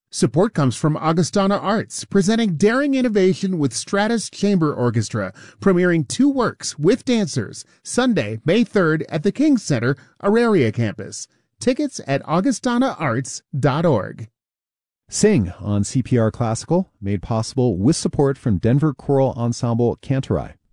Support comes from Augustana Arts, presenting daring innovation with Stratus Chamber Orchestra, premiering 2 works with dancers, Sunday, May 3rd at the King Center, Auraria Campus. Tickets at augustanaarts.org. Sing on CPR Classical, made possible with support from Denver Choral Ensemble Cantorai.